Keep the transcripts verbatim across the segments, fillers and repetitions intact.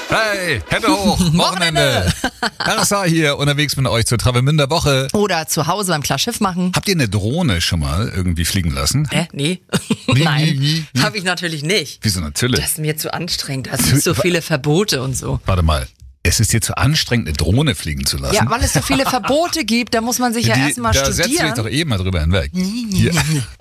Hey, Hände hoch, Wochenende. R S A hier, unterwegs mit euch zur Travemünder Woche. Oder zu Hause beim Klarschiff machen. Habt ihr eine Drohne schon mal irgendwie fliegen lassen? Hä? Nee. Nie, Nein, nie, nie, nie. habe ich natürlich nicht. Wieso natürlich? Das ist mir zu anstrengend. Da sind so viele Verbote und so. Warte mal. Es ist dir zu anstrengend, eine Drohne fliegen zu lassen? Ja, weil es so viele Verbote gibt, da muss man sich ja Die- erstmal Da setzt du dich studieren. doch eh mal drüber hinweg. Hier.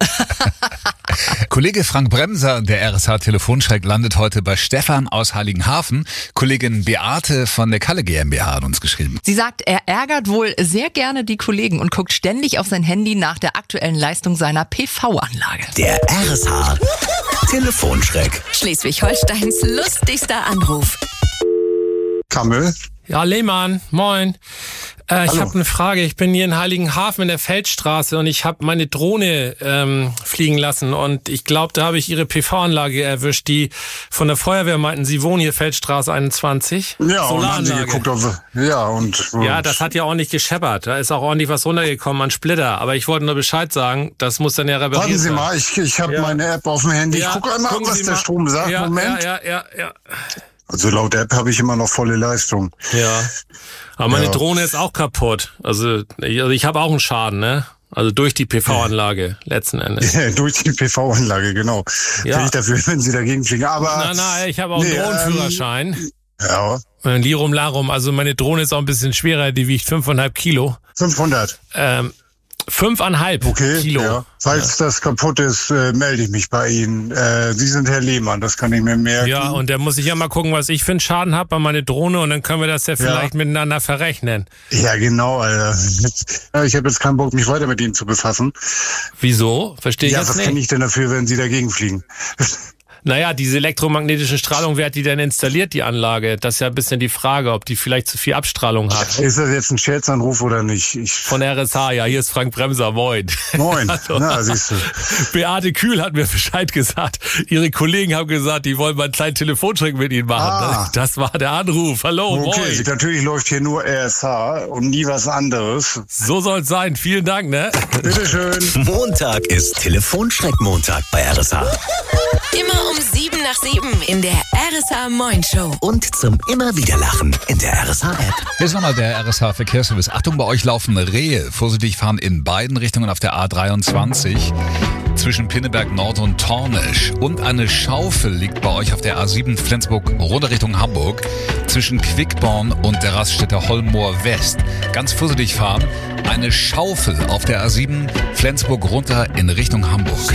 Kollege Frank Bremser, der R S H-Telefonschreck, landet heute bei Stefan aus Heiligenhafen. Kollegin Beate von der Kalle GmbH hat uns geschrieben. Sie sagt, er ärgert wohl sehr gerne die Kollegen und guckt ständig auf sein Handy nach der aktuellen Leistung seiner P V-Anlage. Der R S H Telefonschreck. Schleswig-Holsteins lustigster Anruf. Kammel. Ja, Lehmann, moin. Äh, ich Hallo. habe eine Frage. Ich bin hier in Heiligenhafen in der Feldstraße und ich habe meine Drohne ähm, fliegen lassen und ich glaube, da habe ich Ihre P V-Anlage erwischt, die von der Feuerwehr meinten, Sie wohnen hier Feldstraße einundzwanzig. Ja, und haben sie Solaranlage. geguckt auf, ja, und, und Ja, das hat ja ordentlich gescheppert. Da ist auch ordentlich was runtergekommen an Splitter. Aber ich wollte nur Bescheid sagen, das muss dann ja repariert warten Sie sein. mal, ich, ich habe Ja. meine App auf dem Handy. Ja, Ich gucke einmal, gucken was Sie der mal. Strom sagt. Ja, Moment. Ja, ja, ja, ja. Also laut App habe ich immer noch volle Leistung. Ja. Aber meine Ja. Drohne ist auch kaputt. Also ich, also ich habe auch einen Schaden, ne? Also durch die P V-Anlage letzten Endes. Ja, durch die P V-Anlage, genau. Ja. Bin ich dafür, wenn Sie dagegen fliegen. Aber Nein, nein, ich habe auch einen Nee, Drohnenführerschein. ja, Ähm, Lirum Larum, also meine Drohne ist auch ein bisschen schwerer, die wiegt fünfeinhalb Kilo. fünfhundert. Ähm, fünfeinhalb Okay, Kilo. ja. Falls das kaputt ist, äh, melde ich mich bei Ihnen. Äh, Sie sind Herr Lehmann, das kann ich mir merken. Ja, und da muss ich ja mal gucken, was ich für einen Schaden habe bei meiner Drohne und dann können wir das ja vielleicht miteinander verrechnen. Ja, genau, Alter. Ja, ich habe jetzt keinen Bock, mich weiter mit Ihnen zu befassen. Wieso? Verstehe ich Ja, jetzt was nicht. kann ich denn dafür, wenn Sie dagegen fliegen? Naja, diese elektromagnetischen Strahlung, wer hat die denn installiert, die Anlage? Das ist ja ein bisschen die Frage, ob die vielleicht zu viel Abstrahlung hat. Ist das jetzt ein Scherzanruf oder nicht? Ich, Von der R S H, ja, hier ist Frank Bremser, moin. moin. Also, Na, siehst du. Beate Kühl hat mir Bescheid gesagt. Ihre Kollegen haben gesagt, die wollen mal einen kleinen Telefonschreck mit Ihnen machen. Ah. Das, das war der Anruf. Hallo, Okay, moin. natürlich läuft hier nur R S H und nie was anderes. So soll's sein. Vielen Dank, ne? Bitteschön. Montag ist Telefonschreck-Montag bei R S H. Immer um sieben nach sieben in der R S H Moin Show. Und zum immer wieder Lachen in der R S H-App. Hier ist nochmal der R S H-Verkehrsservice. Achtung, bei euch laufen Rehe. Vorsichtig fahren in beiden Richtungen auf der A dreiundzwanzig. Zwischen Pinneberg Nord und Tornisch. Und eine Schaufel liegt bei euch auf der A sieben Flensburg runter Richtung Hamburg. Zwischen Quickborn und der Raststätte Holmoor West. Ganz vorsichtig fahren. Eine Schaufel auf der A sieben Flensburg runter in Richtung Hamburg.